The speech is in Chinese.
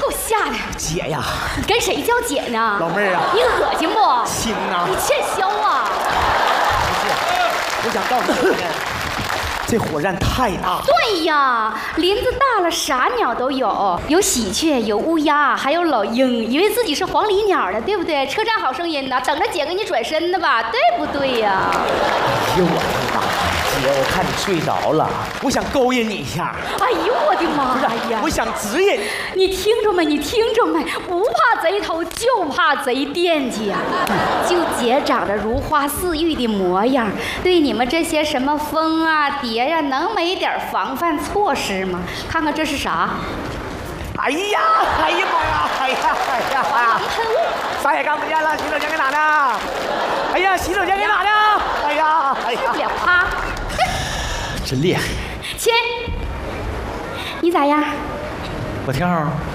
给我吓的！ 姐呀， 你跟谁叫姐呢？ 老妹儿啊， 你恶心不？ 亲呐！ 你欠削啊！ 我想告诉你，这火焰太大。 对呀，林子大了，啥鸟都有，有喜鹊，有乌鸦，还有老鹰，以为自己是黄鹂鸟的，对不对？车站好声音呢，等着姐给你转身呢吧，对不对呀？ 哎呦我的妈！姐，我看你睡着了，我想勾引你一下。 哎呦我的妈呀！ 我想指引你听着没？你听着没？不怕贼偷，就怕贼惦记呀！就姐长得如花似玉的模样，对你们这些什么蜂啊、蝶呀，能没点防范措施吗？看看这是啥？ 哎呀妈呀！哎呀！ 喷雾！ 啥也看不见了，洗手间给哪呢？哎呀，洗手间给哪呢？哎呀！ 受不了，啪！ 真厉害！ 亲，你咋样？ 我挺好。